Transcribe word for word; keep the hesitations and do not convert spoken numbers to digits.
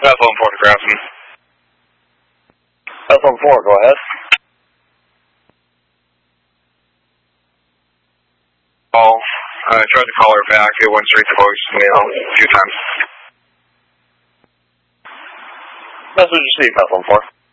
Bethlehem photographing. Bethlehem four, go ahead. Oh, I tried to call her back. It went straight to voicemail a few times. That's what you see, Bethlehem four.